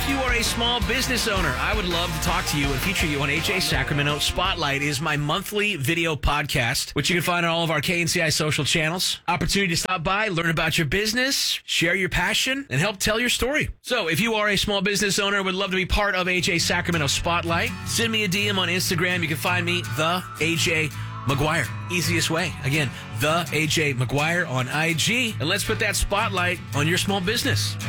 if you are a small business owner, I would love to talk to you and feature you on AJ Sacramento Spotlight. It is my monthly video podcast, which you can find on all of our KNCI social channels. Opportunity to stop by, learn about your business, share your passion, and help tell your story. So if you are a small business owner, would love to be part of AJ Sacramento Spotlight, send me a DM on Instagram. You can find me, the AJ McGuire. Easiest way. Again, the AJ McGuire on IG. And let's put that spotlight on your small business.